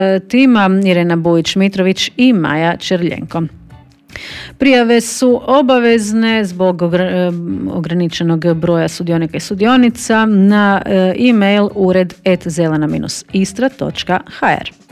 tima Irena Bujić-Mitrović i Maja Čerljenko. Prijave su obavezne zbog ograničenog broja sudionika i sudionica na e-mail ured@zelena-istra.hr.